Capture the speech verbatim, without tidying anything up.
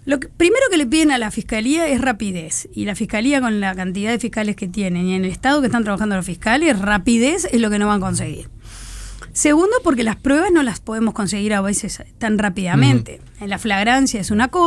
Lo que, primero que le piden a la Fiscalía es rapidez. Y la Fiscalía, con la cantidad de fiscales que tienen y en el estado que están trabajando los fiscales, rapidez es lo que no van a conseguir. Segundo, porque las pruebas no las podemos conseguir a veces tan rápidamente. Uh-huh. En la flagrancia es una cosa.